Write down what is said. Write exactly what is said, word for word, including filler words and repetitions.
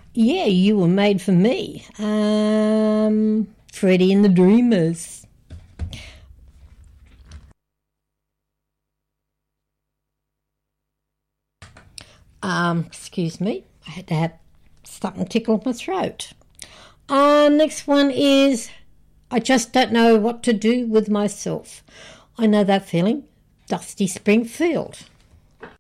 Yeah, You Were Made for Me. Um, Freddie and the Dreamers. Um, excuse me, I had to have something tickle my throat. Uh, next one is I Just Don't Know What to Do with Myself. I know that feeling. Dusty Springfield.